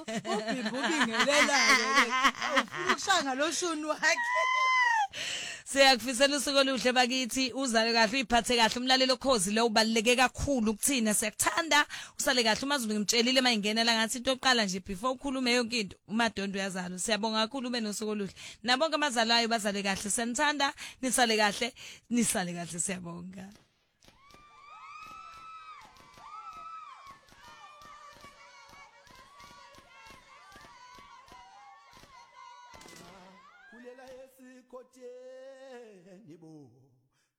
Ubhimbi ubingelela ke. Awufuna ukushanga loshuni wakhe. Siyakufisela usuku oluhle bakithi uzale kahle uyiphathe kahle umlalelo Khosi lo ubaluleke kakhulu kuthina siyakuthanda usale kahle uMaZulu ngimtshelile mayingenela ngathi into oqala nje before ukhulume yonke into uMadondo uyazala siyabonga kakhulu ube nosuku oluhle nabonke abazalayo bazale kahle senthanda nisale kahle siyabonga. Kulela yesikhotheni bo